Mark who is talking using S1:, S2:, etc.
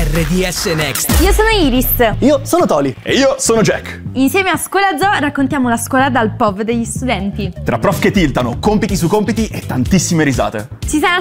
S1: RDS Next.
S2: Io sono Iris.
S3: Io sono Toli.
S4: E io sono Jack.
S2: Insieme a Scuola Zoo raccontiamo la scuola dal POV degli studenti.
S4: Tra prof che tiltano, compiti su compiti e tantissime risate.
S2: Ci sarà